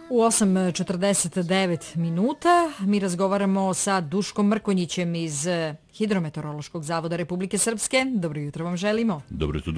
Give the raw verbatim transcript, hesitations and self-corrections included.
U osam četrdeset devet minuta mi razgovaramo sa Duškom Mrkonjićem iz Hidrometeorološkog zavoda Republike Srpske. Dobro jutro vam želimo. Dobro jutro.